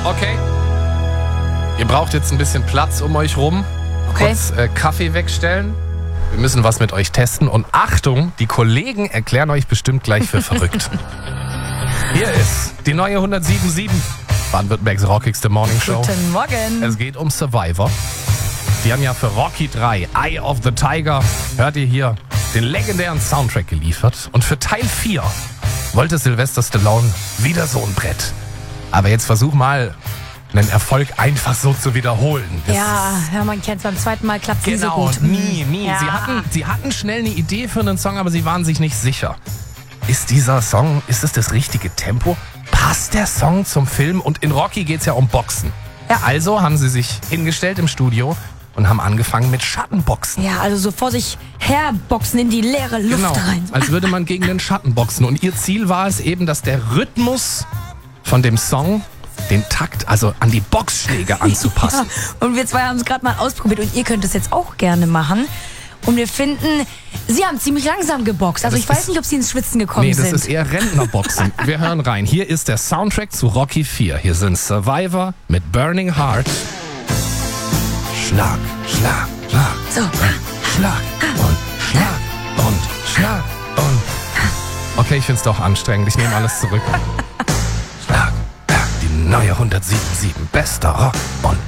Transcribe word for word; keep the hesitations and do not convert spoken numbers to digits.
Okay. Ihr braucht jetzt ein bisschen Platz um euch rum. Okay. Kurz äh, Kaffee wegstellen. Wir müssen was mit euch testen. Und Achtung, die Kollegen erklären euch bestimmt gleich für verrückt. Hier ist die neue hundertsieben Komma sieben. Baden-Württembergs rockigste Morning Show. Guten Morgen. Es geht um Survivor. Die haben ja für Rocky drei, Eye of the Tiger, hört ihr hier, den legendären Soundtrack geliefert. Und für Teil vier wollte Sylvester Stallone wieder so ein Brett. Aber jetzt versuch mal, einen Erfolg einfach so zu wiederholen. Das Ja, ja, man kennt beim zweiten Mal klappt es Genau, nie so gut. nie, nie. Ja. Sie, hatten, sie hatten schnell eine Idee für einen Song, aber sie waren sich nicht sicher. Ist dieser Song, ist es das richtige Tempo? Passt der Song zum Film? Und in Rocky geht es ja um Boxen. Ja. Also haben sie sich hingestellt im Studio und haben angefangen mit Schattenboxen. Ja, also so vor sich herboxen in die leere Luft Genau, rein. als würde man gegen den Schatten boxen. Und ihr Ziel war es eben, dass der Rhythmus von dem Song den Takt, also an die Boxschläge anzupassen. Ja, und wir zwei haben es gerade mal ausprobiert und ihr könnt es jetzt auch gerne machen. Und wir finden, sie haben ziemlich langsam geboxt. Also Das ich weiß ist- nicht, ob sie ins Schwitzen gekommen Nee, das sind. ist eher Rentnerboxen. Wir hören rein. Hier ist der Soundtrack zu Rocky vier. Hier sind Survivor mit Burning Heart. Schlag, Schlag, Schlag. So. Schlag und Schlag und Schlag und... Okay, ich find's doch anstrengend. Ich nehme alles zurück. Schlag, Schlag, die neue hundertsieben Komma sieben. Bester Rock und